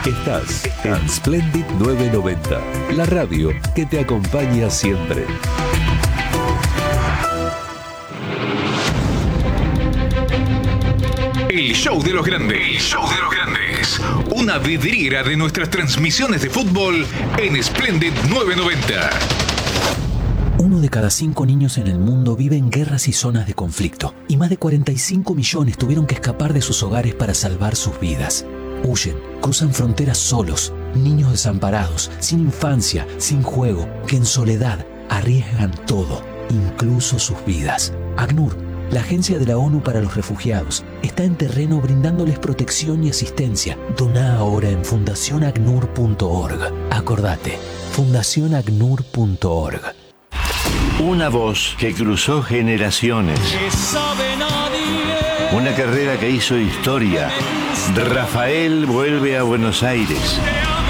Estás en Splendid 990, la radio que te acompaña siempre. El show de los grandes. El show de los grandes. Una vidriera de nuestras transmisiones de fútbol en Splendid 990. 1 de cada 5 niños en el mundo vive en guerras y zonas de conflicto, y más de 45 millones tuvieron que escapar de sus hogares para salvar sus vidas. Huyen, cruzan fronteras solos, niños desamparados, sin infancia, sin juego, que en soledad arriesgan todo, incluso sus vidas. ACNUR, la Agencia de la ONU para los Refugiados, está en terreno brindándoles protección y asistencia. Doná ahora en fundacionacnur.org. Acordate, fundacionacnur.org. Una voz que cruzó generaciones. Una carrera que hizo historia. Rafael vuelve a Buenos Aires.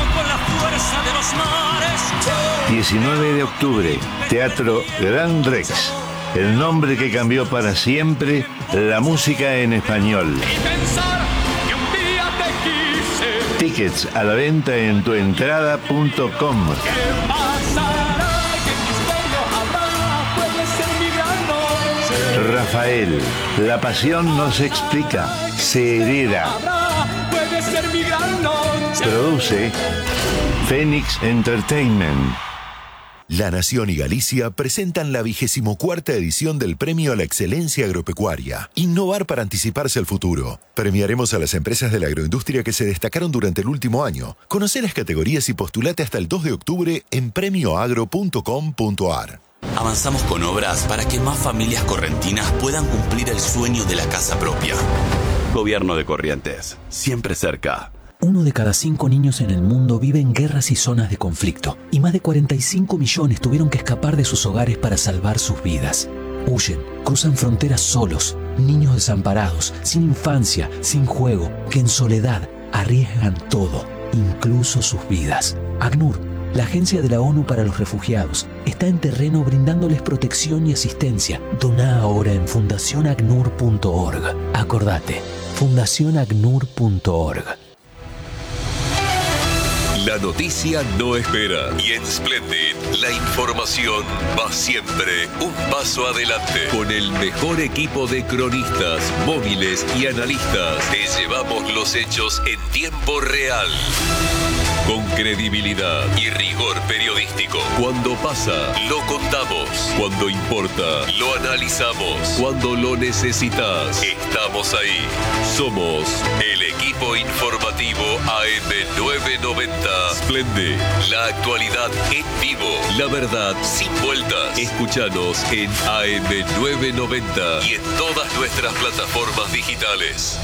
19 de octubre, Teatro Gran Rex. El nombre que cambió para siempre la música en español. Tickets a la venta en tuentrada.com. Rafael, la pasión no se explica, se hereda. Produce Phoenix Entertainment. La Nación y Galicia presentan la 24ª edición del Premio a la Excelencia Agropecuaria. Innovar para anticiparse al futuro. Premiaremos a las empresas de la agroindustria que se destacaron durante el último año. Conoce las categorías y postulate hasta el 2 de octubre en premioagro.com.ar. Avanzamos con obras para que más familias correntinas puedan cumplir el sueño de la casa propia. Gobierno de Corrientes, siempre cerca. 1 de cada 5 niños en el mundo vive en guerras y zonas de conflicto, y más de 45 millones tuvieron que escapar de sus hogares para salvar sus vidas. Huyen, cruzan fronteras solos, niños desamparados, sin infancia, sin juego, que en soledad arriesgan todo, incluso sus vidas. ACNUR, la Agencia de la ONU para los Refugiados, está en terreno brindándoles protección y asistencia. Doná ahora en fundacionacnur.org. Acordate, fundacionacnur.org. La noticia no espera. Y en Splendid, la información va siempre un paso adelante. Con el mejor equipo de cronistas, móviles y analistas, te llevamos los hechos en tiempo real. Con credibilidad y rigor periodístico. Cuando pasa, lo contamos. Cuando importa, lo analizamos. Cuando lo necesitas, estamos ahí. Somos el equipo informativo AM990. Splendid, la actualidad en vivo. La verdad sin vueltas. Escúchanos en AM990 y en todas nuestras plataformas digitales.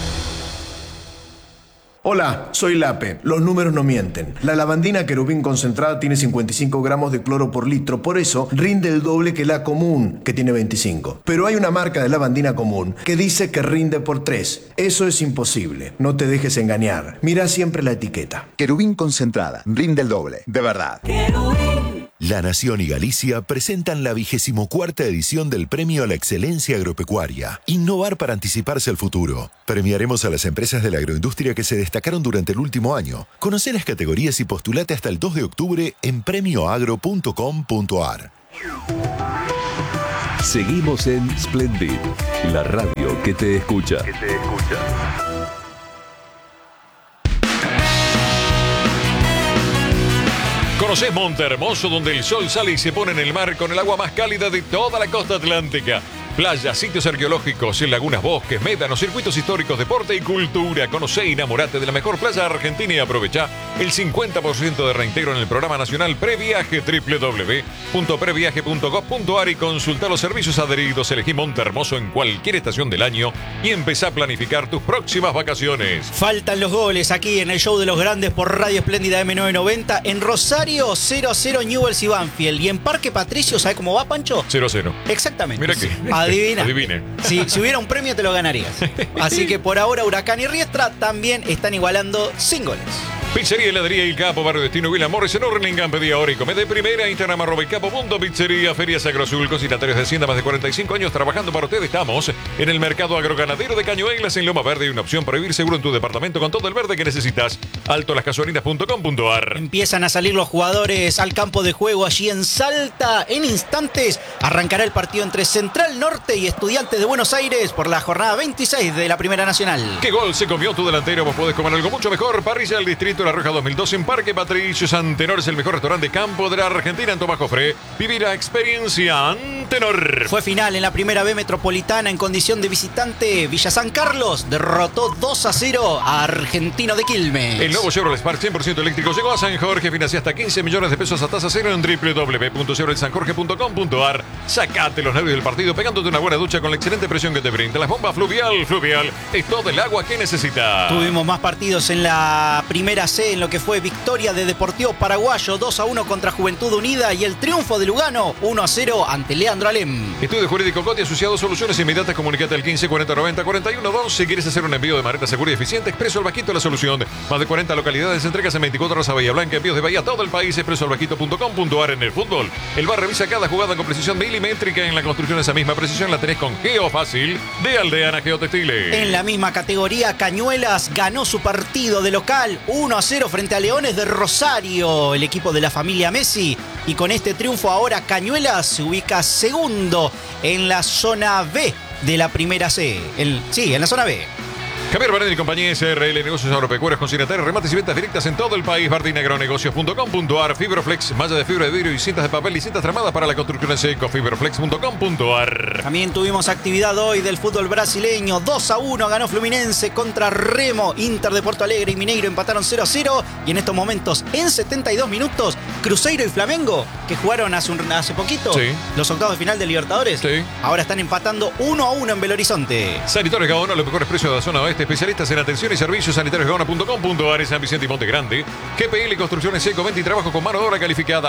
Hola, soy Lape. Los números no mienten. La lavandina querubín concentrada tiene 55 gramos de cloro por litro, por eso rinde el doble que la común, que tiene 25. Pero hay una marca de lavandina común que dice que rinde por 3. Eso es imposible. No te dejes engañar. Mira siempre la etiqueta. Querubín concentrada, rinde el doble, de verdad. La Nación y Galicia presentan la 24ª edición del Premio a la Excelencia Agropecuaria. Innovar para anticiparse al futuro. Premiaremos a las empresas de la agroindustria que se destacaron durante el último año. Conoce las categorías y postulate hasta el 2 de octubre en premioagro.com.ar. Seguimos en Splendid, la radio que te escucha. Conocés Monte Hermoso, donde el sol sale y se pone en el mar con el agua más cálida de toda la costa atlántica. Playas, sitios arqueológicos, lagunas, bosques, médanos, circuitos históricos, deporte y cultura. Conocé y enamorate de la mejor playa argentina y aprovecha el 50% de reintegro en el programa nacional Previaje. www.previaje.gov.ar y consulta los servicios adheridos. Elegí Monte Hermoso en cualquier estación del año y empezá a planificar tus próximas vacaciones. Faltan los goles aquí en el show de los grandes por Radio Espléndida M990. En Rosario 0-0 Newell's y Banfield. Y en Parque Patricio, ¿sabe cómo va, Pancho? 0-0. Exactamente. Mira que... Adivine. Si hubiera un premio te lo ganarías. Así que por ahora Huracán y Riestra también están igualando sin goles. Pizzería Heladería El Capo, Barrio Destino, Villa Morris, en Hurlingham. Pedí ahora y come de primera. Instagram @elcapo.pizzería. Feria Sacro Azul, consignatarios de Hacienda, más de 45 años trabajando para usted. Estamos en el mercado agroganadero de Cañuelas, en Loma Verde. Y una opción para vivir seguro en tu departamento con todo el verde que necesitas. altolasgasolinas.com.ar. Empiezan a salir los jugadores al campo de juego allí en Salta. En instantes arrancará el partido entre Central Norte y Estudiantes de Buenos Aires por la jornada 26 de la Primera Nacional. ¿Qué gol se comió tu delantero? Vos podés comer algo mucho mejor. Parrilla del Distrito La Roja 2002 en Parque Patricio. Antenor es el mejor restaurante de campo de la Argentina. En Tomás Jofré, vivir la experiencia Antenor. Fue final en la Primera B Metropolitana en condición de visitante. Villa San Carlos derrotó 2-0 a Argentino de Quilmes. El nuevo Chevrolet Spark 100% eléctrico llegó a San Jorge. Financia hasta 15 millones de pesos a tasa cero en www.chevroletsanjorge.com.ar. Sacate los nervios del partido pegándote una buena ducha con la excelente presión que te brinda las bombas Fluvial. Fluvial es todo el agua que necesitas. Tuvimos más partidos en la Primera C, en lo que fue victoria de Deportivo Paraguayo 2-1 contra Juventud Unida y el triunfo de Lugano 1-0 ante Leandro Alem. Estudio Jurídico Coti asociado, soluciones inmediatas. Comunicate al 15 40 90 41 2 si quieres hacer un envío de manera segura y eficiente. Expreso El Vasquito, la solución. Más de 40 localidades, entregas en 24 horas a Bahía Blanca, envíos de Bahía a todo el país. expresoalvasquito.com.ar. En el fútbol, el VAR revisa cada jugada con precisión milimétrica. En la construcción, esa misma precisión la tenés con Geofácil de Aldeana Geotextiles. En la misma categoría, Cañuelas ganó su partido de local 1-0 frente a Leones de Rosario, el equipo de la familia Messi. Y con este triunfo ahora Cañuelas se ubica segundo en la zona B de la Primera C. En la zona B. Javier Barnett y compañía SRL, negocios agropecuarios, consignatarios, remates y ventas directas en todo el país. Bardinagronegocios.com.ar. Fibroflex, malla de fibra de vidrio y cintas de papel y cintas tramadas para la construcción en seco. Fibroflex.com.ar. También tuvimos actividad hoy del fútbol brasileño. 2-1 ganó Fluminense contra Remo. Inter de Porto Alegre y Mineiro empataron 0-0. Y en estos momentos, en 72 minutos, Cruzeiro y Flamengo, que jugaron hace poquito, los octavos de final de Libertadores, ahora están empatando 1-1 en Belo Horizonte. Sanitarios Gaona, los mejores precios de la zona oeste. Especialistas en atención y servicios. sanitariosgaona.com.ar. en San Vicente y Monte Grande. GPL Construcciones Seco, venta y trabajo con mano de obra calificada.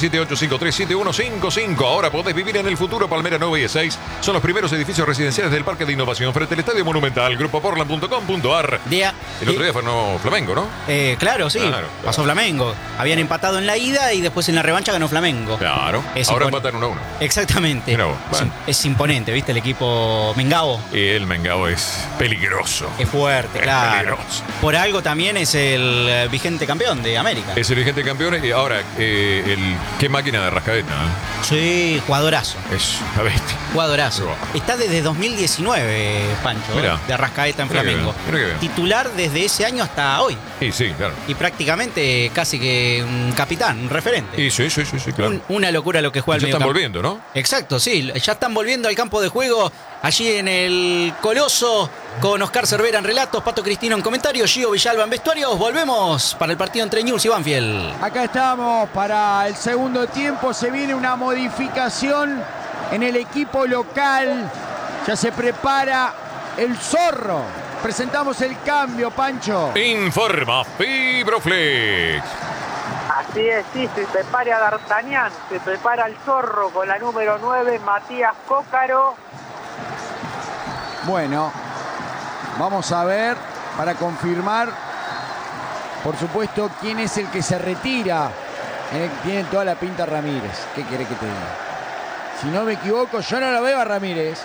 1178537155. Ahora podés vivir en el futuro. Palmera 9 y 6 son los primeros edificios residenciales del Parque de Innovación frente al Estadio Monumental. Grupoportland.com.ar. El otro día fue Flamengo, ¿no? Claro, sí. Claro. Pasó Flamengo. Habían empatado en la ida y después en la revancha ganó Flamengo. Claro. Ahora empatan 1-1. Exactamente. Es imponente, ¿viste? El equipo Mengao. El Mengao es peligroso. Es fuerte, claro. Por algo también es el vigente campeón de América. Es el vigente campeón y ahora, qué máquina de Arrascaeta. Sí, jugadorazo. Es una bestia. Jugadorazo. Está desde 2019, Pancho, de Arrascaeta en Flamengo. Mira titular desde ese año hasta hoy. Sí, claro. Y prácticamente casi que un capitán, un referente. Sí, claro. Una locura lo que juega el medio. Ya están volviendo, ¿no? Exacto, sí. Ya están volviendo al campo de juego. Allí en el Coloso, con Oscar Cervera en relatos, Pato Cristino en comentarios, Gio Villalba en vestuarios. Volvemos para el partido entre Newell's y Banfield. Acá estamos para el segundo tiempo. Se viene una modificación en el equipo local. Ya se prepara el Zorro. Presentamos el cambio, Pancho. Informa Fibroflex. Así es, sí, se prepara D'Artagnan, se prepara el Zorro con la número 9, Matías Cócaro. Bueno, vamos a ver para confirmar, por supuesto, quién es el que se retira. Tiene toda la pinta Ramírez. ¿Qué quiere que te diga? Si no me equivoco, yo no lo veo a Ramírez.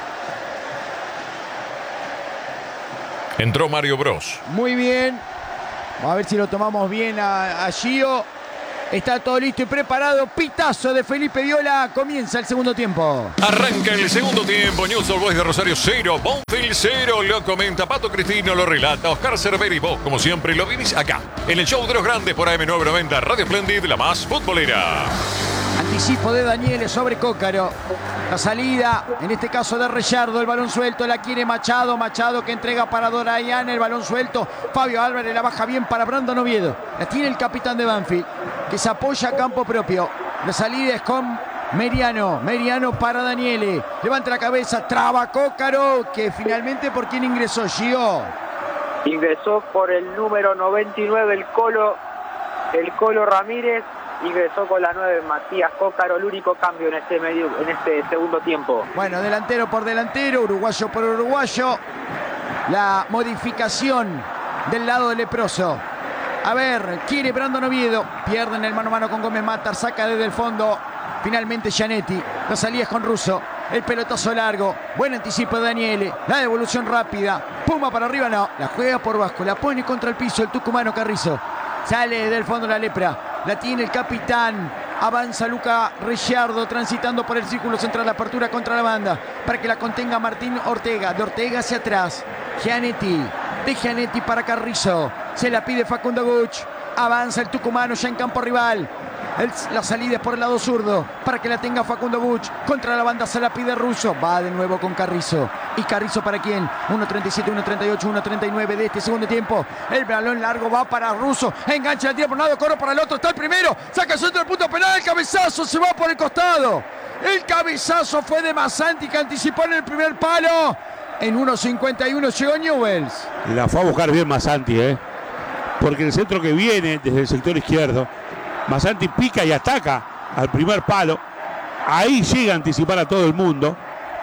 Entró Mario Bros. Muy bien. Vamos a ver si lo tomamos bien a Gio. Está todo listo y preparado. Pitazo de Felipe Viola. Comienza el segundo tiempo. Arranca el segundo tiempo. Newell's Old Boys de Rosario 0. Banfield 0. Lo comenta Pato Cristino. Lo relata Oscar Cervera. Y vos, como siempre, lo vivís acá. En el show de los grandes por AM990. Radio Splendid, la más futbolera. Anticipo de Daniele sobre Cócaro. La salida, en este caso de Reyardo. El balón suelto, la quiere Machado. Machado que entrega para Dorayán. El balón suelto. Fabio Álvarez la baja bien para Brandon Oviedo. La tiene el capitán de Banfield, que se apoya a campo propio. La salida es con Meriano. Meriano para Daniele. Levanta la cabeza, traba Cócaro, que finalmente ¿por quién ingresó, Gio? Ingresó por el número 99, el Colo Ramírez. Ingresó con la 9, Matías Cócaro, el único cambio en este segundo tiempo. Bueno, delantero por delantero, uruguayo por uruguayo. La modificación del lado del leproso. A ver, quiere Brandon Oviedo. Pierden el mano a mano con Gómez Matar. Saca desde el fondo. Finalmente Gianetti. La salida es con Russo. El pelotazo largo. Buen anticipo de Daniele. La devolución rápida. Puma para arriba, no. La juega por Vasco. La pone contra el piso el tucumano Carrizo. Sale del fondo la lepra. La tiene el capitán. Avanza Luca Ricciardo transitando por el círculo central. Apertura contra la banda para que la contenga Martín Ortega. De Ortega hacia atrás. Gianetti. De Gianetti para Carrizo. Se la pide Facundo Guch. Avanza el tucumano ya en campo rival. La salida es por el lado zurdo para que la tenga Facundo Guch. Contra la banda se la pide Russo. Va de nuevo con Carrizo. ¿Y Carrizo para quién? 1.37, 1.38, 1.39 de este segundo tiempo. El balón largo va para Russo. Engancha el tiro por un lado, corre para el otro. Está el primero. Saca el centro del punto penal. El cabezazo se va por el costado. El cabezazo fue de Masanti que anticipó en el primer palo. En 1.51 llegó Newell's. La fue a buscar bien Masanti, porque el centro que viene desde el sector izquierdo, Masanti pica y ataca al primer palo. Ahí llega a anticipar a todo el mundo,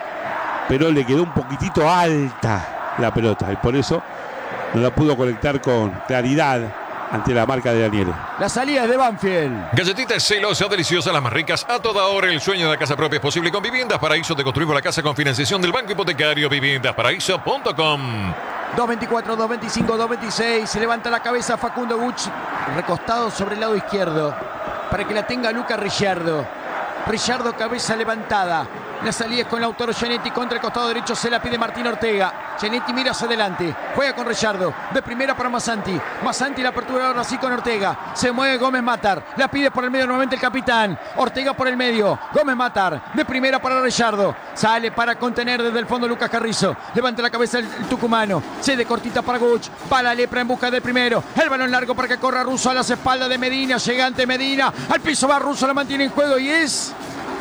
pero le quedó un poquitito alta la pelota y por eso no la pudo conectar con claridad ante la marca de Daniele. La salida es de Banfield. Galletitas celosas, deliciosas, las más ricas a toda hora. El sueño de la casa propia es posible con Viviendas Paraíso. Te construimos la casa con financiación del Banco Hipotecario. Viviendasparaíso.com. 2.24, 2.25, 2.26. Se levanta la cabeza Facundo Guch. Recostado sobre el lado izquierdo. Para que la tenga Luca Ricciardo. Ricciardo, cabeza levantada. La salida es con Lautaro Gianetti contra el costado derecho. Se la pide Martín Ortega. Gianetti mira hacia adelante. Juega con Ricciardo. De primera para Masanti. Masanti la apertura ahora sí con Ortega. Se mueve Gómez Matar. La pide por el medio nuevamente el capitán. Ortega por el medio. Gómez Matar. De primera para Ricciardo. Sale para contener desde el fondo Lucas Carrizo. Levanta la cabeza el tucumano. Cede cortita para Guch. Va la lepra en busca del primero. El balón largo para que corra Russo a las espaldas de Medina. Llega ante Medina. Al piso va Russo. La mantiene en juego y es...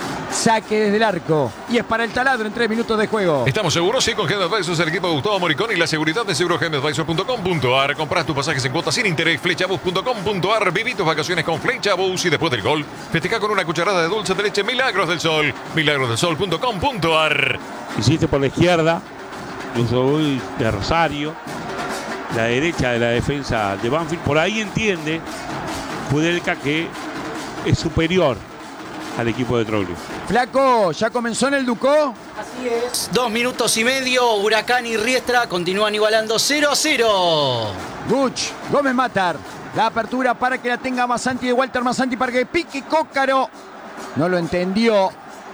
saque desde el arco. Y es para el taladro en 3 minutos de juego. ¿Estamos seguros? Sí, con Gem Advisors, el equipo de Gustavo Moricón y la seguridad de segurogemadvisor.com.ar. Comprás tus pasajes en cuotas sin interés. Flechabus.com.ar. Viví tus vacaciones con Flechabus y después del gol, festeja con una cucharada de dulce de leche Milagros del Sol. Milagrosdelsol.com.ar. Hiciste por la izquierda. Yo soy de Rosario. La derecha de la defensa de Banfield. Por ahí entiende Kudelka que es superior al equipo de Troglio. Flaco, ¿ya comenzó en el Ducó? Así es. 2 minutos y medio. Huracán y Riestra continúan igualando 0-0. Guch, Gómez Matar. La apertura para que la tenga Masanti de Walter Masanti para que pique Cócaro. No lo entendió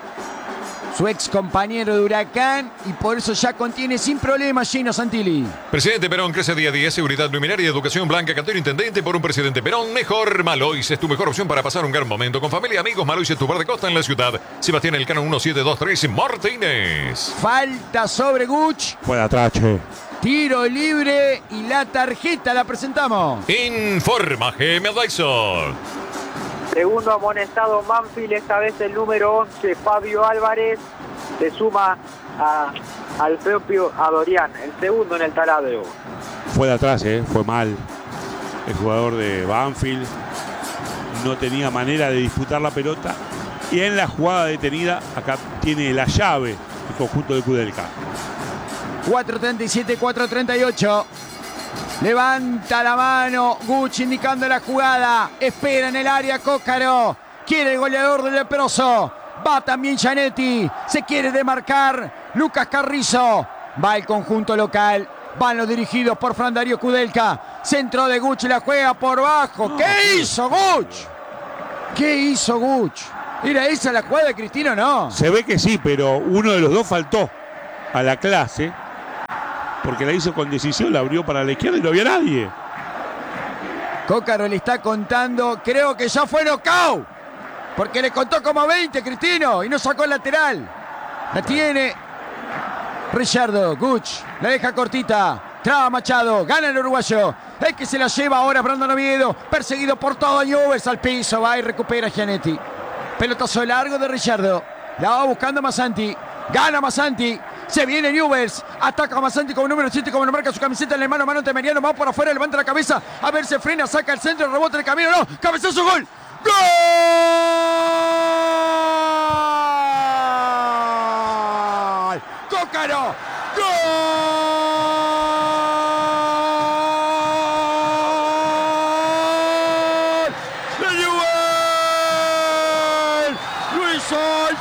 su ex compañero de Huracán y por eso ya contiene sin problema Gino Santilli. Presidente Perón crece día a día. Seguridad luminaria y educación blanca. Cantero intendente por un presidente Perón mejor. Malois es tu mejor opción para pasar un gran momento con familia y amigos. Malois es tu bar de costa en la ciudad. Sebastián Elcano 1723 Martínez. Falta sobre Guch. Fue atrás, che. Tiro libre y la tarjeta la presentamos. Informa Gem Advisor. Segundo amonestado Banfield, esta vez el número 11, Fabio Álvarez, se suma al propio Adorián, el segundo en el taladro. Fue de atrás, fue mal. El jugador de Banfield no tenía manera de disputar la pelota. Y en la jugada detenida, acá tiene la llave el conjunto de Kudelka. 4.37, 4.38. Levanta la mano Gucci indicando la jugada. Espera en el área Cócaro. Quiere el goleador del leproso. Va también Gianetti. Se quiere demarcar Lucas Carrizo. Va el conjunto local. Van los dirigidos por Fran Darío Kudelka. Centro de Gucci, la juega por bajo. ¿Qué hizo Gucci? ¿Qué hizo Gucci? ¿Era esa la jugada de Cristino o no? Se ve que sí, pero uno de los dos faltó a la clase. Porque la hizo con decisión, la abrió para la izquierda y no había nadie. Cócaro le está contando, creo que ya fue knockout. Porque le contó como 20 Cristino y no sacó el lateral. La tiene Ricciardo, Guch, la deja cortita. Traba Machado, gana el uruguayo. El que se la lleva ahora Brandon Oviedo, perseguido por todo Newell's al piso, va y recupera Gianetti. Pelotazo largo de Ricciardo. La va buscando Masanti. Gana Masanti. Se viene Newell's. Ataca a Masanti como número 7, como lo marca su camiseta en la mano a mano. Temeriano va por afuera, levanta la cabeza. A ver, se frena, saca el centro, rebota el camino. No, cabezazo, gol. ¡Gol! ¡Cócaro! ¡Gol!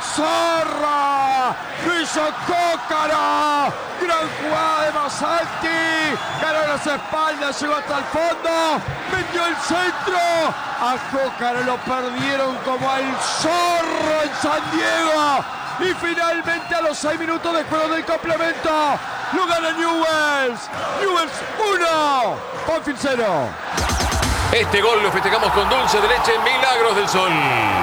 Zorra. Lo hizo Cócaro. Gran jugada de Masanti. Ganó las espaldas, llegó hasta el fondo. Metió el centro. A Cócaro lo perdieron como al zorro en San Diego. Y finalmente a los 6 minutos de juego del complemento lo gana Newell's. Newell's 1, Banfield 0. Este gol lo festejamos con dulce de leche, Milagros del Sol.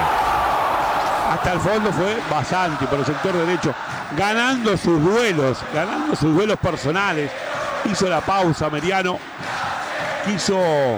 Hasta el fondo fue Basanti por el sector derecho, ganando sus duelos personales. Hizo la pausa, Meriano. Quiso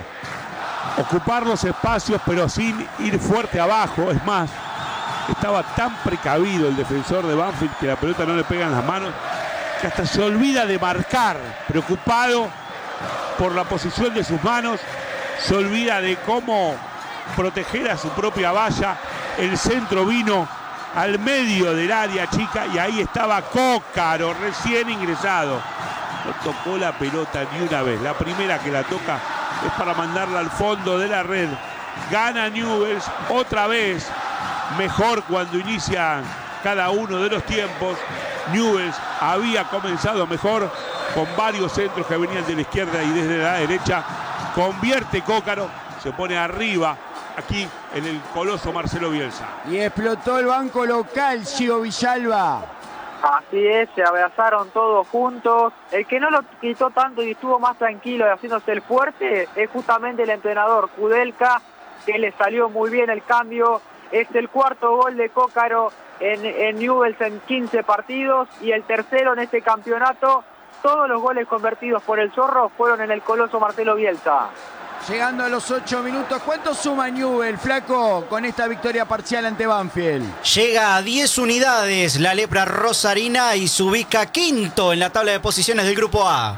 ocupar los espacios, pero sin ir fuerte abajo. Es más, estaba tan precavido el defensor de Banfield que la pelota no le pega en las manos, que hasta se olvida de marcar, preocupado por la posición de sus manos. Se olvida de cómo proteger a su propia valla. El centro vino al medio del área chica y ahí estaba Cócaro, recién ingresado. No tocó la pelota ni una vez. La primera que la toca es para mandarla al fondo de la red. Gana Newell's otra vez. Mejor cuando inician cada uno de los tiempos. Newell's había comenzado mejor con varios centros que venían de la izquierda y desde la derecha. Convierte Cócaro, se pone arriba aquí en el coloso Marcelo Bielsa. Y explotó el banco local, Gio Villalba. Así es, se abrazaron todos juntos. El que no lo quitó tanto y estuvo más tranquilo y haciéndose el fuerte es justamente el entrenador Kudelka, que le salió muy bien el cambio. Es el cuarto gol de Cócaro en Newell's en 15 partidos y el tercero en este campeonato. Todos los goles convertidos por el Zorro fueron en el coloso Marcelo Bielsa. Llegando a los 8 minutos, ¿cuánto suma Newell's, flaco, con esta victoria parcial ante Banfield? Llega a 10 unidades la lepra rosarina y se ubica quinto en la tabla de posiciones del Grupo A.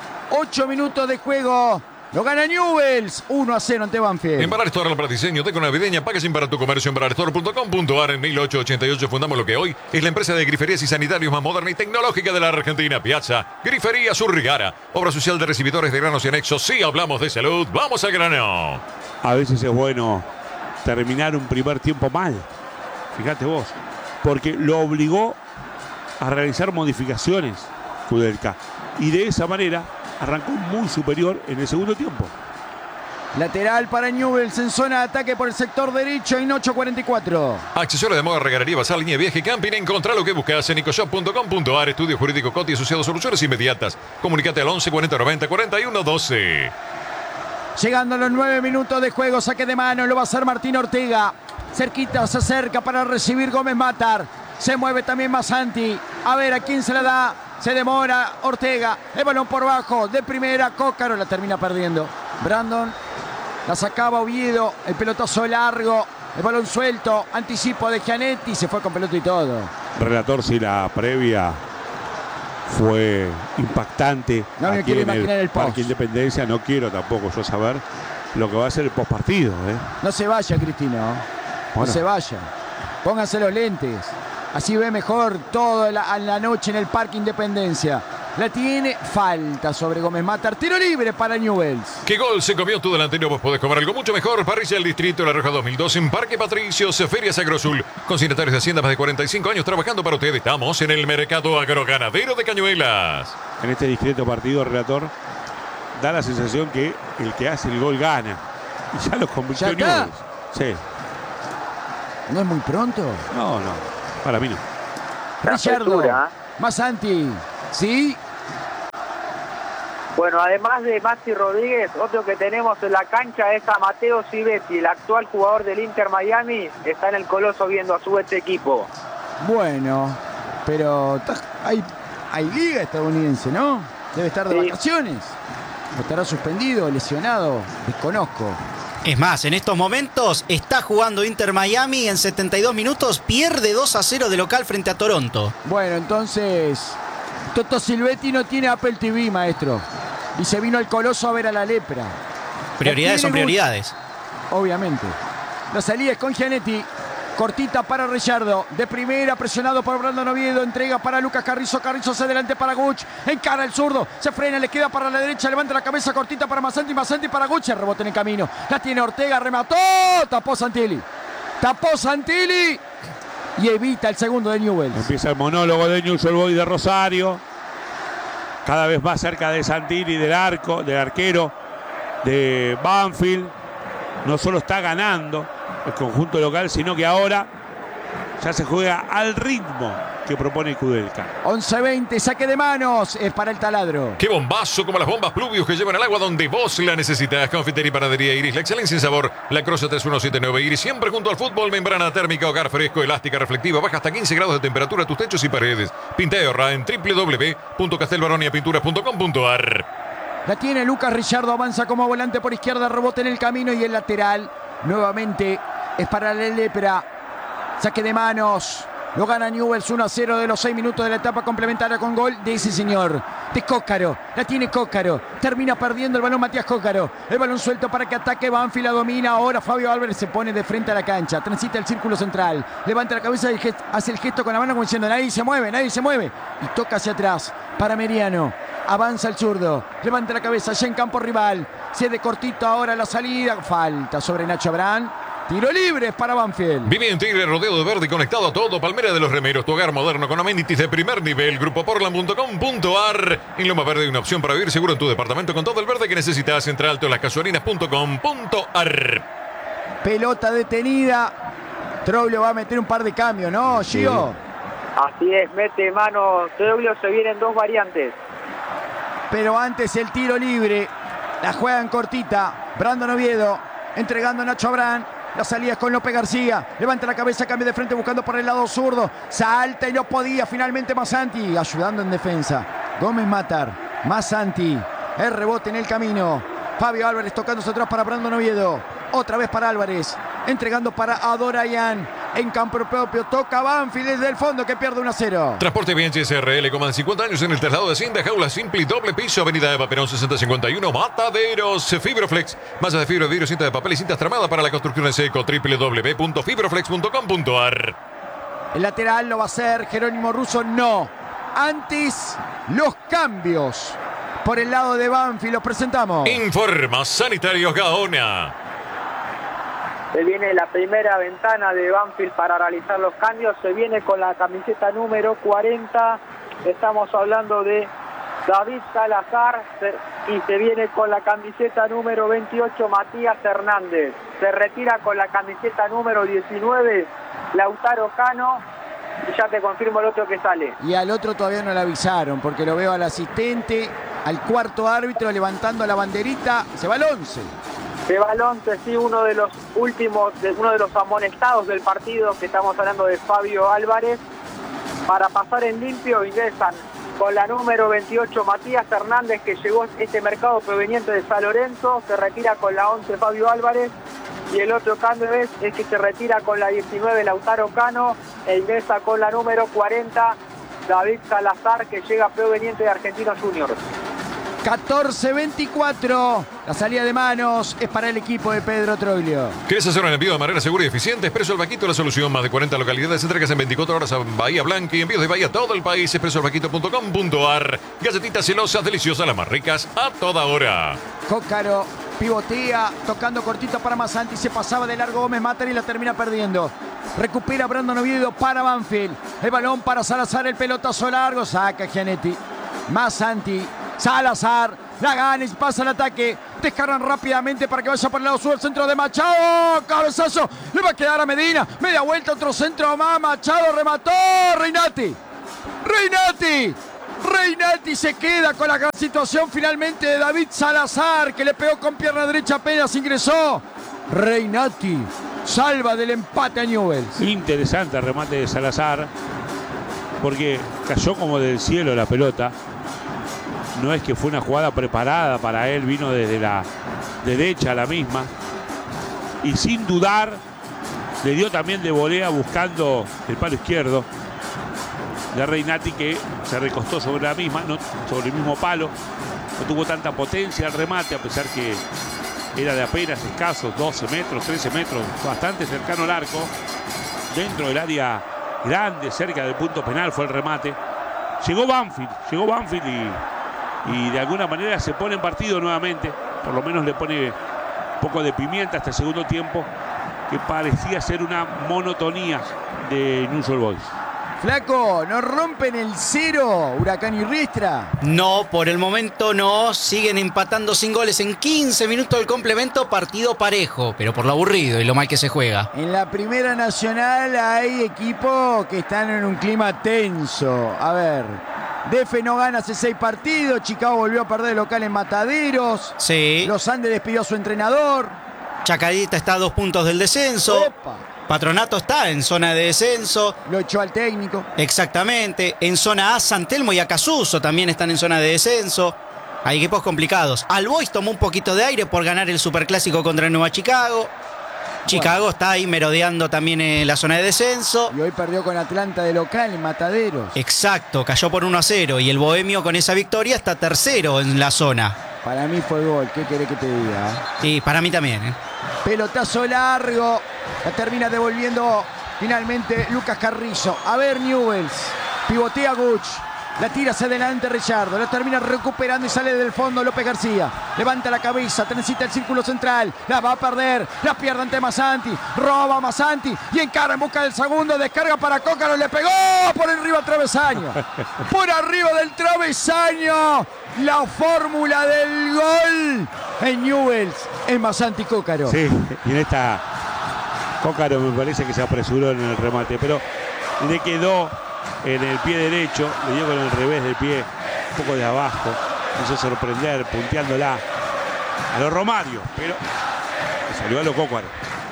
8 minutos de juego. Lo gana Newell's 1-0 ante Banfield. En Barar Store, para diseño, teco navideña, packaging para tu comercio en bararstore.com.ar. En 1888 fundamos lo que hoy es la empresa de griferías y sanitarios más moderna y tecnológica de la Argentina. Piazza, Grifería Surrigara, obra social de recibidores de granos y anexos. Sí, hablamos de salud, vamos al grano. A veces es bueno terminar un primer tiempo mal. Fíjate vos, porque lo obligó a realizar modificaciones, Kudelka. Y de esa manera arrancó muy superior en el segundo tiempo. Lateral para Newell's en zona de ataque por el sector derecho en 8:44. Accesorio de moda, regalería, bazar, línea de viaje y camping. Encontrá lo que buscas en ecoshop.com.ar. Estudio Jurídico Coti asociado, soluciones inmediatas. Comunicate al 11 40 90 41 12. Llegando a los 9 minutos de juego, saque de mano, lo va a hacer Martín Ortega. Cerquita, se acerca para recibir Gómez Matar. Se mueve también Masanti. A ver a quién se la da. Se demora Ortega. El balón por bajo. De primera, Cócaro la termina perdiendo. Brandon la sacaba Oviedo. El pelotazo largo. El balón suelto. Anticipo de Gianetti. Se fue con pelota y todo. Relator, si la previa fue impactante. No me quiero imaginar el post. Parque Independencia. No quiero tampoco yo saber lo que va a ser el postpartido. No se vaya, Cristino. No se vaya. Pónganse los lentes. Así ve mejor toda la noche en el Parque Independencia. La tiene, falta sobre Gómez Matar. Tiro libre para Newell's. ¿Qué gol se comió tu delantero? Vos podés comer algo mucho mejor. Parrilla del Distrito La Roja 2002 en Parque Patricios, Ferias Agrosul. Consignatarios de Hacienda, más de 45 años trabajando para ustedes. Estamos en el mercado agroganadero de Cañuelas. En este discreto partido, relator, da la sensación que el que hace el gol gana. Y ya lo convirtió Newell's. Sí. ¿No es muy pronto? No. Para mí no. Richardo, Masanti, ¿sí? Bueno, además de Maxi Rodríguez, otro que tenemos en la cancha es a Mateo Civetti, el actual jugador del Inter Miami, está en el Coloso viendo a su equipo. Bueno, pero hay liga estadounidense, ¿no? Debe estar de vacaciones. ¿O estará suspendido, lesionado? Desconozco. Es más, en estos momentos está jugando Inter Miami en 72 minutos, pierde 2-0 de local frente a Toronto. Bueno, entonces Toto Silvetti no tiene Apple TV, maestro. Y se vino al Coloso a ver a la lepra. Prioridades son prioridades. Obviamente. La salida es con Gianetti. Cortita para Richardo. De primera, presionado por Brandon Oviedo. Entrega para Lucas Carrizo. Carrizo hacia adelante para Guch. Encara el zurdo. Se frena, le queda para la derecha. Levanta la cabeza cortita para Masanti. Masanti para Guch. El rebote en el camino. La tiene Ortega. Remató. Tapó Santilli. y evita el segundo de Newell's. Empieza el monólogo de Newell's Old Boys de Rosario. Cada vez más cerca de Santini, del arquero de Banfield. No solo está ganando el conjunto local, sino que ahora ya se juega al ritmo que propone Kudelka. 11-20, saque de manos, es para el taladro. ¡Qué bombazo! Como las bombas Pluvius que llevan el agua donde vos la necesitas. Confitería y panadería Iris, la excelencia en sabor. La Croce 3179 Iris, siempre junto al fútbol. Membrana térmica, hogar fresco, elástica, reflectiva. Baja hasta 15 grados de temperatura tus techos y paredes. Pinta y ahorra en www.castelbaroniapinturas.com.ar. La tiene Lucas Richardo, avanza como volante por izquierda, rebote en el camino y el lateral. Nuevamente es para la Lepra. Saque de manos. Lo gana Newell's 1-0 de los 6 minutos de la etapa complementaria con gol de ese señor, de Cócaro. La tiene Cócaro. Termina perdiendo el balón Matías Cócaro. El balón suelto para que ataque Banfield, la domina. Ahora Fabio Álvarez se pone de frente a la cancha. Transita el círculo central. Levanta la cabeza y hace el gesto con la mano como diciendo nadie se mueve, nadie se mueve. Y toca hacia atrás para Meriano. Avanza el zurdo. Levanta la cabeza ya en campo rival. Cede cortito ahora la salida. Falta sobre Nacho Abrán. Tiro libre para Banfield. Vive en Tigre, rodeado de verde y conectado a todo. Palmera de los Remeros, tu hogar moderno con amenities de primer nivel. Grupoportland.com.ar. En Loma Verde hay una opción para vivir seguro en tu departamento con todo el verde que necesitas. Entra alto en lascasuarinas.com.ar. Pelota detenida. Troglio va a meter un par de cambios, ¿no, Gio? Así es, mete mano Troglio, se vienen dos variantes. Pero antes el tiro libre. La juegan cortita. Brandon Oviedo entregando a Nacho Abrán. La salida es con López García. Levanta la cabeza, cambia de frente buscando por el lado zurdo. Salta y no podía. Finalmente Masanti ayudando en defensa. Gómez Matar. Masanti. El rebote en el camino. Fabio Álvarez tocándose atrás para Brandon Oviedo. Otra vez para Álvarez. Entregando para Adorayan. En campo propio toca Banfield desde el fondo que pierde 1-0. Transporte Bianchi SRL con más de 50 años en el traslado de cinta, jaula simple y doble piso, avenida Eva Perón 6051, Mataderos. Fibroflex, masa de fibra de vidrio, cinta de papel y cintas tramadas para la construcción en seco. www.fibroflex.com.ar. El lateral lo va a hacer Jerónimo Russo, no. Antes los cambios por el lado de Banfield los presentamos. Informa Sanitarios Gaona. Se viene la primera ventana de Banfield para realizar los cambios. Se viene con la camiseta número 40. Estamos hablando de David Salazar. Y se viene con la camiseta número 28, Matías Hernández. Se retira con la camiseta número 19, Lautaro Cano. Y ya te confirmo el otro que sale. Y al otro todavía no le avisaron, porque lo veo al asistente, al cuarto árbitro levantando la banderita. Se va el 11. De Balonte, sí, uno de los últimos, uno de los amonestados del partido, que estamos hablando de Fabio Álvarez. Para pasar en limpio ingresan con la número 28 Matías Hernández, que llegó a este mercado proveniente de San Lorenzo. Se retira con la 11 Fabio Álvarez. Y el otro cambio es que se retira con la 19 Lautaro Cano e ingresa con la número 40 David Salazar, que llega proveniente de Argentinos Juniors. 14-24. La salida de manos es para el equipo de Pedro Troglio. ¿Quieres hacer un envío de manera segura y eficiente? Expreso El Vaquito, la solución. Más de 40 localidades. Entregas en 24 horas a Bahía Blanca y envíos de Bahía a todo el país. expresoelvaquito.com.ar. Galletitas celosas, deliciosas, las más ricas a toda hora. Cócaro pivotea, tocando cortito para Masanti. Se pasaba de largo Gómez Matar y la termina perdiendo. Recupera Brandon Oviedo para Banfield. El balón para Salazar, el pelotazo largo. Saca Gianetti. Masanti. Salazar, la gana y pasa el ataque. Descargan rápidamente para que vaya por el lado sur. El centro de Machado. Cabezazo. Le va a quedar a Medina. Media vuelta, otro centro más. Machado remató. Reinati. Reinati se queda con la gran situación finalmente de David Salazar, que le pegó con pierna derecha, apenas ingresó. Reinati salva del empate a Newell's. Interesante el remate de Salazar, porque cayó como del cielo la pelota. No es que fue una jugada preparada para él, vino desde la derecha a la misma. Y sin dudar, le dio también de volea buscando el palo izquierdo de Reinati, que se recostó sobre la misma, no, sobre el mismo palo. No tuvo tanta potencia el remate, a pesar que era de apenas escasos 12 metros, 13 metros, bastante cercano al arco. Dentro del área grande, cerca del punto penal fue el remate. Llegó Banfield y de alguna manera se pone en partido nuevamente. Por lo menos le pone un poco de pimienta hasta el segundo tiempo. que parecía ser una monotonía de Newell's Old Boys. Flaco, ¿no rompen el 0 Huracán y Riestra? No, por el momento no. Siguen empatando sin goles en 15 minutos del complemento. Partido parejo, pero por lo aburrido y lo mal que se juega. En la Primera Nacional hay equipos que están en un clima tenso. A ver, DF no gana hace 6 partidos. Chicago volvió a perder local en Mataderos. Sí. Los Andes despidió a su entrenador. Chacarita está a 2 puntos del descenso. Opa. Patronato está en zona de descenso. Lo echó al técnico. Exactamente. En zona A, San Telmo y Acasuso también están en zona de descenso. Hay equipos complicados. All Boys tomó un poquito de aire por ganar el Superclásico contra el Nueva Chicago. Chicago está ahí merodeando también en la zona de descenso. Y hoy perdió con Atlanta de local en Mataderos. Exacto, cayó por 1-0. Y el Bohemio con esa victoria está tercero en la zona. Para mí fue gol, ¿qué querés que te diga? Sí, para mí también. Pelotazo largo. La termina devolviendo finalmente Lucas Carrizo. A ver, Newell's. Pivotea Guch. La tira hacia adelante Richardo. La termina recuperando y sale del fondo López García. Levanta la cabeza. Transita el círculo central. La va a perder. La pierde ante Masanti. Roba Masanti. Y encara en busca del segundo. Descarga para Cócaro. Le pegó por arriba del travesaño. Por arriba del travesaño. La fórmula del gol en Newell's. Es Masanti Cócaro. Sí, y en esta Cócaro me parece que se apresuró en el remate, pero le quedó en el pie derecho, le dio con el revés del pie, un poco de abajo, hizo sorprender, punteándola a los Romario, pero salió a lo Cócaro.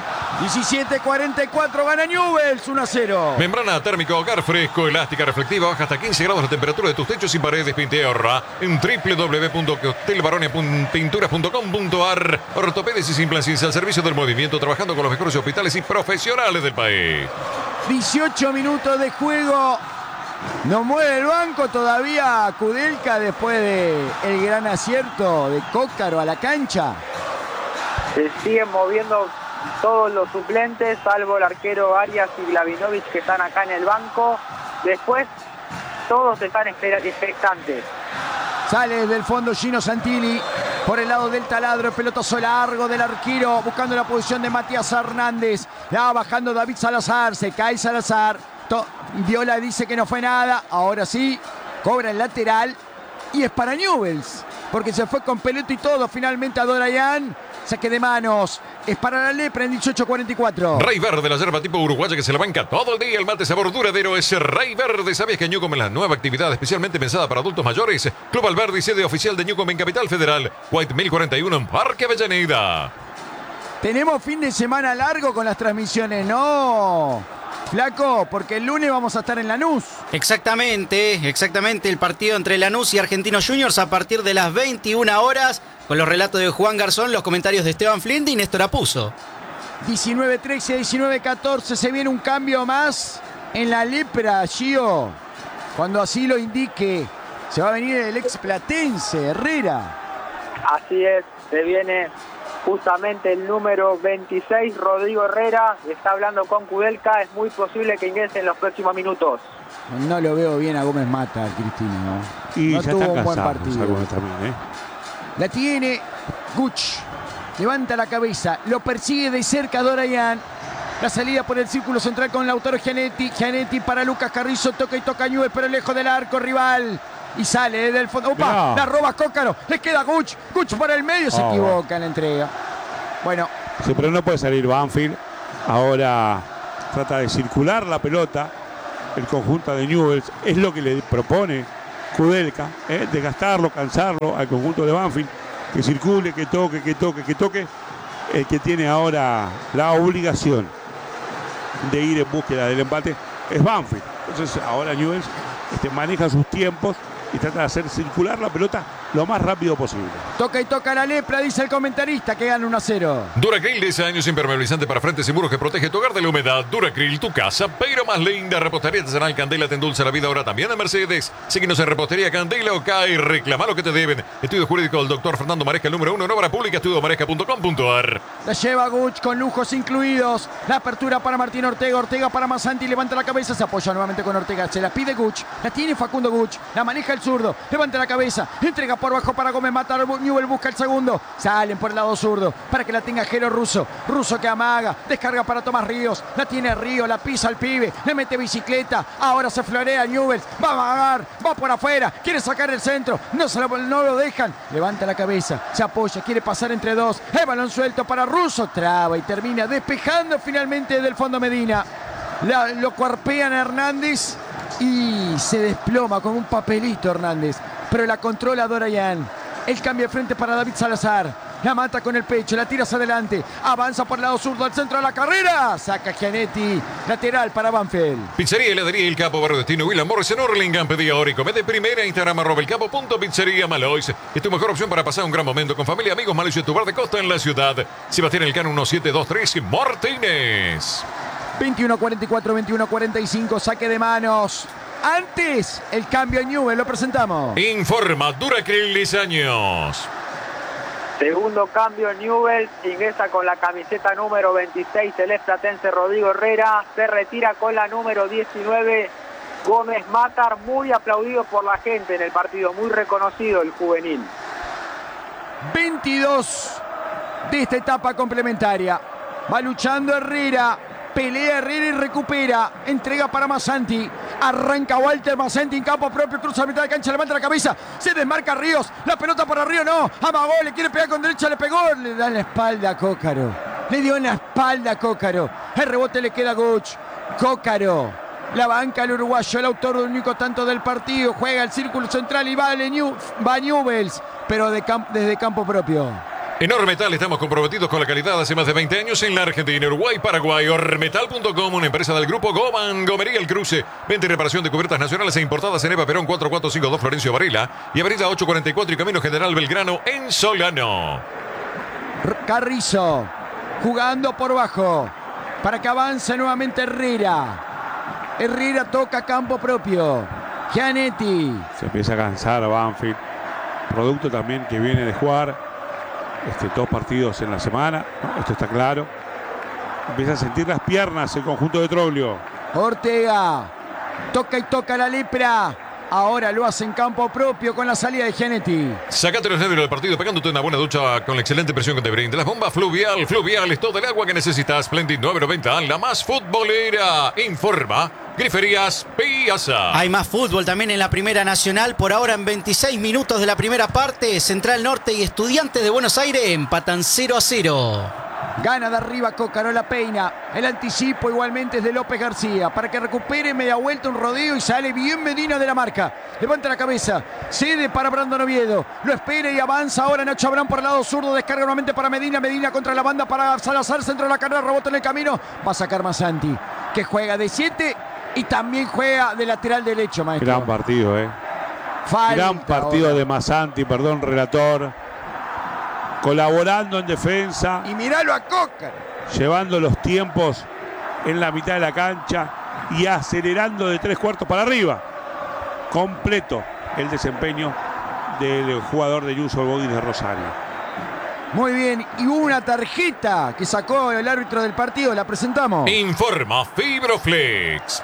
17:44 gana Newell's 1-0. Membrana térmica hogar fresco, elástica, reflectiva, baja hasta 15 grados la temperatura de tus techos y paredes. Pinté ahorra en www.hotelbaronia.pinturas.com.ar. Ortopedes y sin planciencia al servicio del movimiento, trabajando con los mejores hospitales y profesionales del país. 18 minutos de juego. No mueve el banco todavía Kudelka después del gran acierto de Cócaro a la cancha. Se siguen moviendo todos los suplentes, salvo el arquero Arias y Glavinovich, que están acá en el banco. Después, todos están expectantes. Sale desde el fondo Gino Santilli. Por el lado del taladro, el pelotazo largo del arquero, buscando la posición de Matías Hernández. La va bajando David Salazar, se cae Salazar. Viola dice que no fue nada. Ahora sí, cobra el lateral. Y es para Newell's, porque se fue con pelota y todo finalmente a Dorayan. Saque de manos. Es para la Lepra en 18:44. Rey Verde, la yerba tipo uruguaya que se la banca todo el día. El mate sabor duradero es Rey Verde. ¿Sabías que Newcom es la nueva actividad especialmente pensada para adultos mayores? Club Alberdi, sede oficial de Newcom en Capital Federal. White 1041 en Parque Avellaneda. Tenemos fin de semana largo con las transmisiones, ¿no? Flaco, porque el lunes vamos a estar en Lanús. Exactamente. El partido entre Lanús y Argentinos Juniors a partir de las 21 horas. Con los relatos de Juan Garzón, los comentarios de Esteban Flinde y Néstor Apuzzo. 19-13, 19-14, se viene un cambio más en la Lepra, Gio. Cuando así lo indique, se va a venir el ex platense, Herrera. Así es, se viene justamente el número 26, Rodrigo Herrera. Está hablando con Kudelka, es muy posible que ingrese en los próximos minutos. No lo veo bien a Gómez Mata, Cristina, ¿no? Y no ya tuvo está un buen cansado, partido. también, La tiene Guch. Levanta la cabeza. Lo persigue de cerca Dorayan. La salida por el círculo central con Lautaro Gianetti. Gianetti para Lucas Carrizo. Toca y toca Newell's, pero lejos del arco rival. Y sale desde el fondo. ¡Opa! No. La roba Cócaro. Le queda Guch. Guch para el medio. Se equivoca en la entrega. Bueno. Sí, pero no puede salir Banfield. Ahora trata de circular la pelota. El conjunto de Newell's es lo que le propone Kudelka, desgastarlo, cansarlo al conjunto de Banfield, que circule, que toque. El que tiene ahora la obligación de ir en búsqueda del empate es Banfield. Entonces ahora Newell's maneja sus tiempos y trata de hacer circular la pelota lo más rápido posible. Toca y toca la Lepra, dice el comentarista, que gana 1-0. Duracril, 10 años impermeabilizante para frentes y muros que protege tu hogar de la humedad. Duracril, tu casa, pero más linda. Repostería artesanal Candela te endulza la vida ahora también en Mercedes. Síguenos en Repostería Candela OK y reclama lo que te deben. Estudio jurídico del doctor Fernando Maresca, el número 1 en obra pública, estudiomaresca.com.ar. La lleva Guch con lujos incluidos. La apertura para Martín Ortega. Ortega para Masanti. Levanta la cabeza. Se apoya nuevamente con Ortega. Se la pide Guch. La tiene Facundo Guch. La maneja el zurdo. Levanta la cabeza. Entrega por bajo para Gómez. Mata Newell. Busca el segundo. Salen por el lado zurdo para que la tenga Jero Russo. Russo que amaga. Descarga para Tomás Ríos. La tiene Ríos. La pisa al pibe. Le mete bicicleta. Ahora se florea Newell. Va a amagar. Va por afuera. Quiere sacar el centro. No lo dejan. Levanta la cabeza. Se apoya. Quiere pasar entre dos. El balón suelto para Russo, traba y termina despejando finalmente del fondo Medina. Lo cuerpean a Hernández y se desploma con un papelito Hernández, pero la controla Dorayan. El cambio de frente para David Salazar. La mata con el pecho, la tira hacia adelante. Avanza por el lado zurdo al centro de la carrera. Saca Gianetti. Lateral para Banfield. Pizzería Heladería El Capo, Barrio Destino, William Morris en Hurlingham. Pedí ahora y comete primera. Instagram @elcapo.pizzería Malois. Es tu mejor opción para pasar un gran momento con familia, amigos. Malois es tu bar de costa en la ciudad. Sebastián Elcano 1723 Martínez. 21-44, 21-45. Saque de manos. Antes, el cambio en Newell. Lo presentamos. Informa Duracril años. Segundo cambio, Newell ingresa con la camiseta número 26, el explatense Rodrigo Herrera. Se retira con la número 19, Gómez Matar, muy aplaudido por la gente en el partido, muy reconocido el juvenil. 22 de esta etapa complementaria. Va luchando Herrera. Pelea Herrera y recupera. Entrega para Masanti. Arranca Walter Masanti en campo propio. Cruza la mitad de cancha. Levanta la cabeza. Se desmarca Ríos. La pelota para Ríos. No. Amagó. Le quiere pegar con derecha. Le pegó. Le da en la espalda a Cócaro. Le dio en la espalda a Cócaro. El rebote le queda a Guch. Cócaro. La banca el uruguayo. El autor del único tanto del partido. Juega el círculo central y va Newells. Pero desde campo propio. En Ormetal estamos comprometidos con la calidad hace más de 20 años en la Argentina, Uruguay, Paraguay. Ormetal.com, una empresa del grupo Goman, Gomería El Cruce. Venta y reparación de cubiertas nacionales e importadas en Eva Perón 4452 Florencio Varela y Avenida 844 y Camino General Belgrano en Solano. Carrizo jugando por bajo para que avance nuevamente Herrera. Herrera toca campo propio. Gianetti. Se empieza a cansar Banfield. Producto también que viene de jugar 2 partidos en la semana, ¿no? Esto está claro. Empieza a sentir las piernas el conjunto de Troglio. Ortega toca y toca la lepra. Ahora lo hace en campo propio con la salida de Gianetti. Sacate los nervios del partido pegándote una buena ducha con la excelente presión que te brinda. Las bombas Fluvial. Fluvial es todo el agua que necesitas. Splendid 990, la más futbolera. Informa Griferías Piazza. Hay más fútbol también en la Primera Nacional. Por ahora en 26 minutos de la primera parte. Central Norte y Estudiantes de Buenos Aires empatan 0-0. Gana de arriba Cócaro, la peina. El anticipo igualmente es de López García. Para que recupere media vuelta, un rodeo y sale bien Medina de la marca. Levanta la cabeza. Cede para Brandon Oviedo. Lo espera y avanza ahora Nacho Abrán por el lado zurdo. Descarga nuevamente para Medina. Medina contra la banda para Salazar. Centro de la carrera. Rebota en el camino. Va a sacar Masanti, que juega de 7 y también juega de lateral derecho, maestro. Gran partido, Falta gran partido ahora de Masanti, perdón, relator. Colaborando en defensa. Y miralo a Cócaro. Llevando los tiempos en la mitad de la cancha y acelerando de 3/4 para arriba. Completo el desempeño del jugador de Yuso Boguis de Rosario. Muy bien, y hubo una tarjeta que sacó el árbitro del partido, la presentamos. Informa Fibroflex.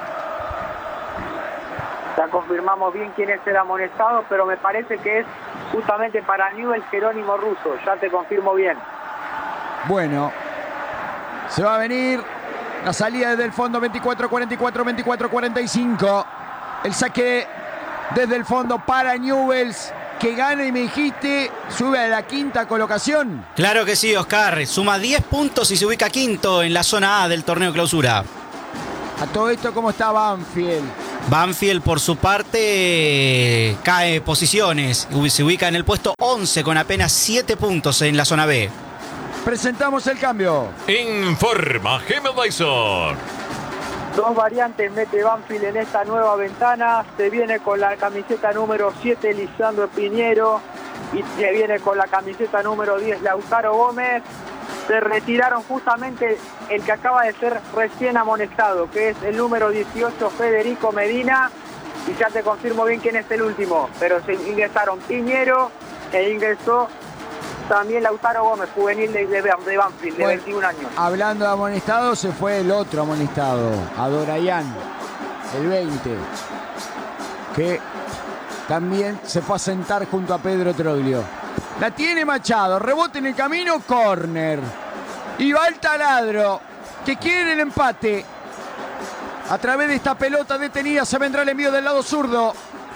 Ya confirmamos bien quién es el amonestado, pero me parece que es justamente para Newell Jerónimo Russo. Ya te confirmo bien. Bueno, se va a venir la salida desde el fondo 24-44, 24-45. El saque desde el fondo para Newells, que gana y me dijiste, sube a la quinta colocación. Claro que sí, Oscar. Suma 10 puntos y se ubica quinto en la zona A del torneo clausura. A todo esto, ¿cómo está Banfield? Banfield, por su parte, cae posiciones. Se ubica en el puesto 11 con apenas 7 puntos en la zona B. Presentamos el cambio. Informa Gemel Dyson. 2 variantes mete Banfield en esta nueva ventana. Se viene con la camiseta número 7 Lisandro Piñero y se viene con la camiseta número 10 Lautaro Gómez. Se retiraron justamente el que acaba de ser recién amonestado, que es el número 18 Federico Medina, y ya te confirmo bien quién es el último, pero se ingresaron Piñero e ingresó También Lautaro Gómez, juvenil de Banfield, de 21 años. Hablando de amonestado, se fue el otro amonestado, Adorayán, el 20, que también se fue a sentar junto a Pedro Troglio. La tiene Machado, rebote en el camino, córner. Y va el taladro, que quiere el empate. A través de esta pelota detenida se vendrá el envío del lado zurdo.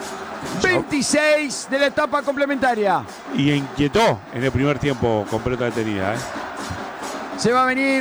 26 de la etapa complementaria. Y inquietó en el primer tiempo con pelota detenida. Se va a venir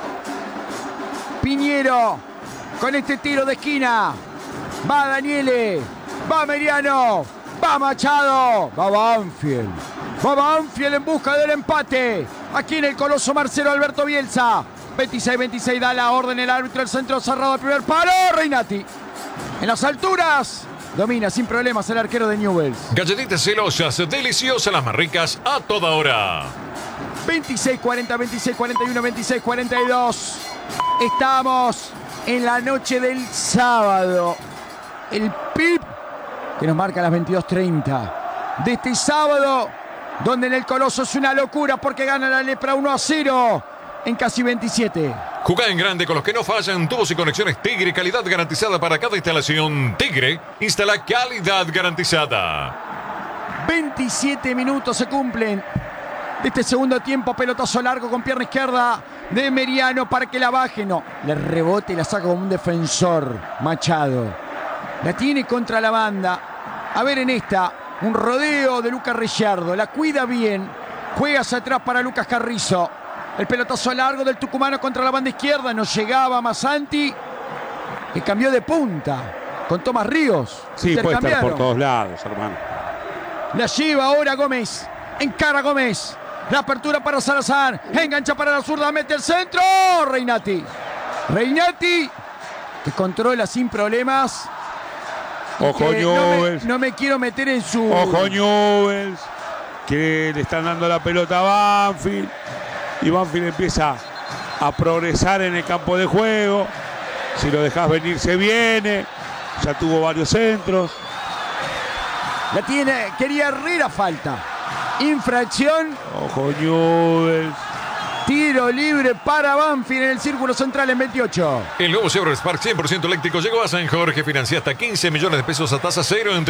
Piñero con este tiro de esquina. Va Daniele, va Meriano, va Machado, va Banfield. Va Banfield en busca del empate. Aquí en el Coloso Marcelo Alberto Bielsa. 26-26 da la orden el árbitro, el centro cerrado al primer palo. Reinati. En las alturas. Domina sin problemas el arquero de Newell's. Galletitas celosas, deliciosas, las más ricas a toda hora. 26-40, 26-41, 26-42. Estamos en la noche del sábado. El PIB que nos marca las 22:30 de este sábado, donde en el Coloso es una locura porque gana la Lepra 1-0 en casi 27. Jugá en grande con los que no fallan. Tubos y conexiones Tigre, calidad garantizada para cada instalación. Tigre, instala calidad garantizada. 27 minutos se cumplen de este segundo tiempo. Pelotazo largo con pierna izquierda de Meriano para que la baje. No, le rebote y la saca como un defensor. Machado la tiene contra la banda. A ver en esta, un rodeo de Lucas Ricciardo. La cuida bien. Juega hacia atrás para Lucas Carrizo. El pelotazo largo del tucumano contra la banda izquierda. No llegaba Masanti, que cambió de punta con Tomás Ríos. Sí, puede estar por todos lados, hermano. La lleva ahora Gómez. Encara Gómez. La apertura para Salazar. Engancha para la zurda. Mete el centro. Reinati. Reinati, que controla sin problemas. Ojo Newell's. No me quiero meter en su... Ojo Newell's, que le están dando la pelota a Banfield. Y Banfield empieza a progresar en el campo de juego. Si lo dejas venir se viene. Ya tuvo varios centros. La tiene, quería Herrera, falta. Infracción. Ojo Newell's. Tiro libre para Banfield en el círculo central en 28. El nuevo Chevrolet Spark 100% eléctrico llegó a San Jorge. Financia hasta 15 millones de pesos a tasa cero en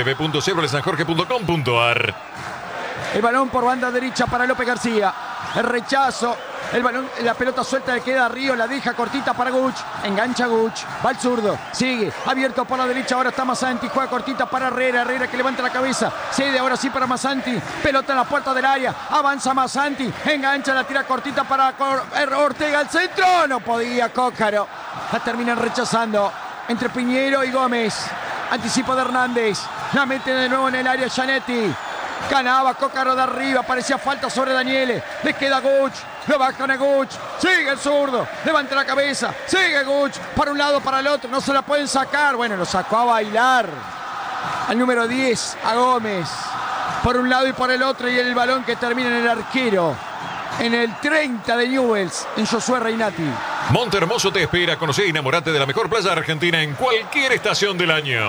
www.chevroletsanjorge.com.ar. El balón por banda derecha para López García. El rechazo. El balón, la pelota suelta le queda a Río, la deja cortita para Guch. Engancha Guch. Va al zurdo. Sigue. Abierto por la derecha. Ahora está Masanti. Juega cortita para Herrera. Herrera que levanta la cabeza. Cede ahora sí para Masanti. Pelota en la puerta del área. Avanza Masanti. Engancha, la tira cortita para Ortega al centro. No podía Cócaro. La terminan rechazando entre Piñero y Gómez. Anticipo de Hernández. La mete de nuevo en el área Gianetti. Ganaba Cócaro de arriba, parecía falta sobre Daniele. Le queda Guch, lo bajan a Guch. Sigue el zurdo, levanta la cabeza. Sigue Guch, para un lado, para el otro. No se la pueden sacar. Bueno, lo sacó a bailar al número 10, a Gómez. Por un lado y por el otro. Y el balón que termina en el arquero. En el 30 de Newell's, en Josué Reinati. Monte Hermoso te espera. Conocí y enamorate de la mejor playa argentina en cualquier estación del año.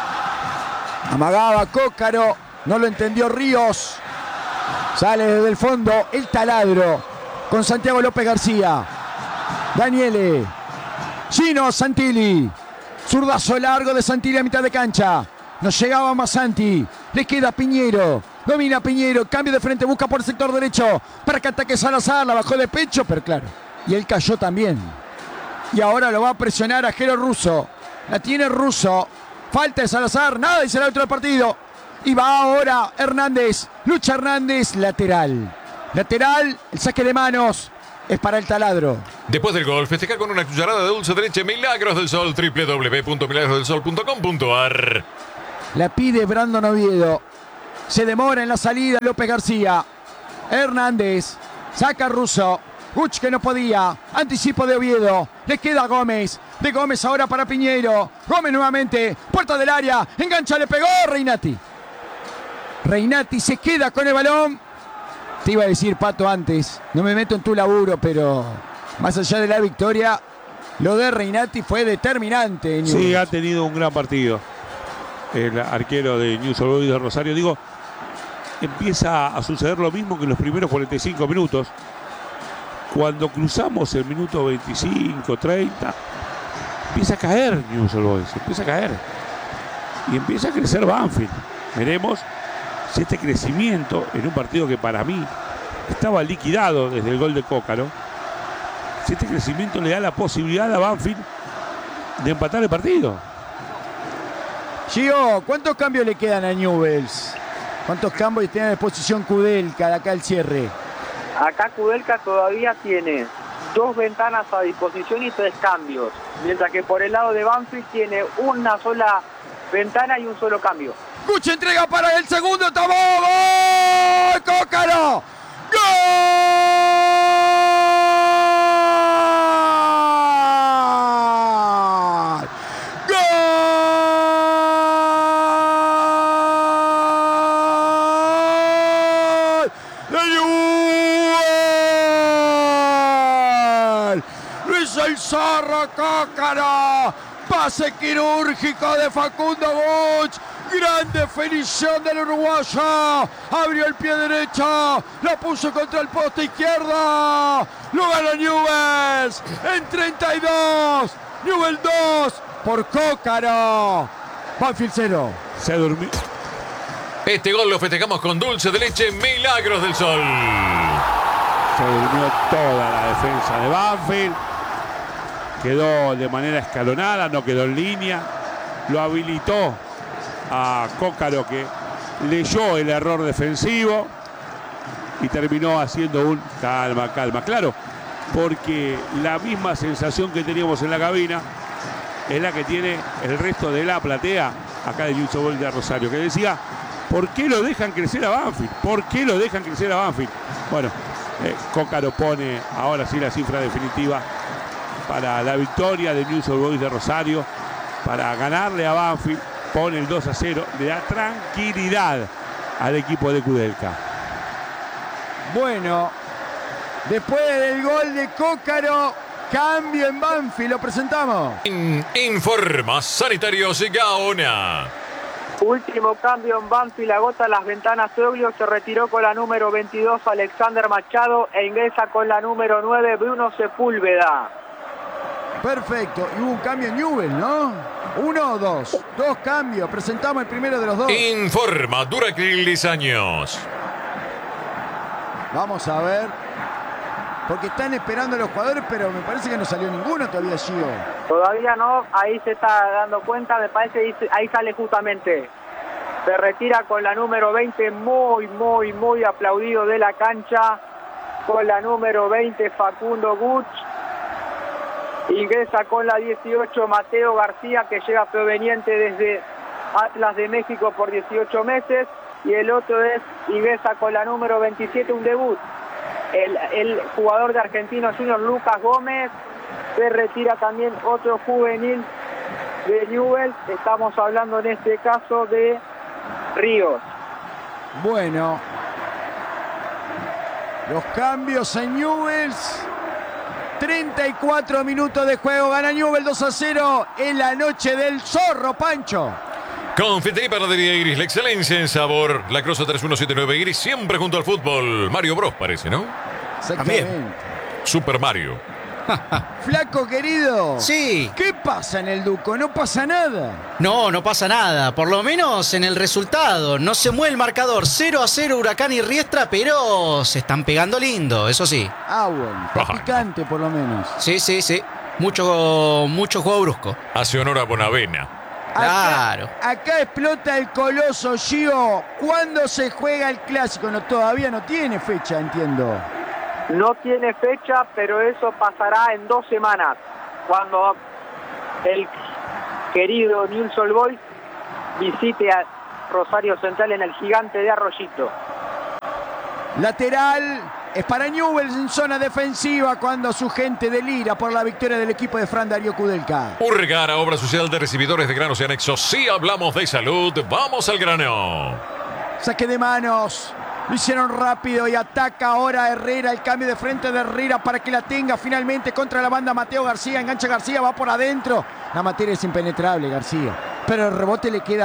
Amagaba Cócaro. No lo entendió Ríos. Sale desde el fondo el taladro con Santiago López García. Daniele. Gino Santilli. Zurdazo largo de Santilli a mitad de cancha. No llegaba Masanti. Le queda Piñero. Domina Piñero. Cambio de frente. Busca por el sector derecho para que ataque Salazar. La bajó de pecho, pero claro. Y él cayó también. Y ahora lo va a presionar a Jero Russo. La tiene Russo. Falta de Salazar. Nada, dice el árbitro del partido. Y va ahora Hernández. Lucha Hernández. Lateral. Lateral. El saque de manos es para el taladro. Después del gol, festeja con una cucharada de dulce de leche Milagros del Sol. www.milagrosdelsol.com.ar. La pide Brandon Oviedo. Se demora en la salida López García. Hernández. Saca Russo. Guch que no podía. Anticipo de Oviedo. Le queda Gómez. De Gómez ahora para Piñero. Gómez nuevamente. Puerta del área. Engancha, le pegó Reinati. Reinati se queda con el balón. Te iba a decir, Pato, antes. No me meto en tu laburo, pero más allá de la victoria, lo de Reinati fue determinante. Sí, ha tenido un gran partido el arquero de Newell's Old Boys de Rosario. Digo, empieza a suceder lo mismo que en los primeros 45 minutos. Cuando cruzamos el minuto 25, 30, empieza a caer Newell's Old Boys, empieza a caer. Y empieza a crecer Banfield. Veremos si este crecimiento en un partido que para mí estaba liquidado desde el gol de Cócaro, si este crecimiento le da la posibilidad a Banfield de empatar el partido. Gio, ¿cuántos cambios le quedan a Newell's? ¿Cuántos cambios tiene a disposición Kudelka de acá al cierre? Acá Kudelka todavía tiene 2 ventanas a disposición y 3 cambios, mientras que por el lado de Banfield tiene una sola ventana y un solo cambio. Gucci entrega para el segundo, ¡Tabó! ¡Gol! ¡Cócaro! ¡Gol! ¡Gol! ¡De Newell's! ¡Luis el Zorro Cócaro! Pase quirúrgico de Facundo Buch. Gran definición del uruguayo. Abrió el pie derecho. La puso contra el poste izquierdo. Lo gana Newell's en 32. Newell's 2 por Cócaro. Banfield 0. Se durmió. Este gol lo festejamos con dulce de leche Milagros del Sol. Se durmió toda la defensa de Banfield. Quedó de manera escalonada, no quedó en línea. Lo habilitó a Cócaro, que leyó el error defensivo y terminó haciendo un calma. Claro, porque la misma sensación que teníamos en la cabina es la que tiene el resto de la platea acá de Newell's Old Boys de Rosario, que decía, ¿por qué lo dejan crecer a Banfield? ¿Por qué lo dejan crecer a Banfield? Bueno, Cócaro pone ahora sí la cifra definitiva para la victoria de Newell's Old Boys de Rosario, para ganarle a Banfield, pone el 2-0, le da tranquilidad al equipo de Kudelka. Bueno, después del gol de Cócaro, cambio en Banfield, lo presentamos. Informa Sanitarios Gaona. Último cambio en Banfield, agota las ventanas Oglio, se retiró con la número 22 Alexander Machado e ingresa con la número 9 Bruno Sepúlveda. Perfecto, y hubo un cambio en Newell's, ¿no? ¿Uno o dos? Dos cambios, presentamos el primero de los dos. Informa Duracril años. Vamos a ver, porque están esperando a los jugadores, pero me parece que no salió ninguno todavía, Gio. Todavía no, ahí se está dando cuenta, me parece, ahí sale justamente. Se retira con la número 20, muy aplaudido de la cancha, con la número 20 Facundo Buch. Ingresa con la 18 Mateo García, que llega proveniente desde Atlas de México por 18 meses. Y el otro ingresa con la número 27, un debut. El jugador de Argentinos Juniors, Lucas Gómez. Se retira también otro juvenil de Newell's. Estamos hablando en este caso de Ríos. Bueno, los cambios en Newell's. 34 minutos de juego, gana Newell's 2-0 en la noche del Zorro, Pancho. Confitería y Panadería Iris, la excelencia en sabor. La Cross 3179 Iris, siempre junto al fútbol. Mario Bros parece, ¿no? Exactamente. También. Super Mario. Flaco querido. Sí. ¿Qué pasa en el Duco? No pasa nada. No pasa nada. Por lo menos en el resultado. No se mueve el marcador. 0-0 Huracán y Riestra, pero se están pegando lindo, eso sí. Bueno. Está picante por lo menos. Sí. Mucho juego brusco. Hace honor a Bonavena. Claro. Acá explota el Coloso, Gio. ¿Cuándo se juega el clásico? No, todavía no tiene fecha, entiendo. No tiene fecha, pero eso pasará en 2 semanas, cuando el querido Newell's Old Boys visite a Rosario Central en el Gigante de Arroyito. Lateral es para Newell's en zona defensiva cuando su gente delira por la victoria del equipo de Fran Darío Kudelka. Urgara, obra social de recibidores de granos y anexos. Sí hablamos de salud, vamos al grano. Saque de manos. Lo hicieron rápido y ataca ahora Herrera. El cambio de frente de Herrera para que la tenga finalmente contra la banda Mateo García. Engancha García, va por adentro. La materia es impenetrable, García. Pero el rebote le queda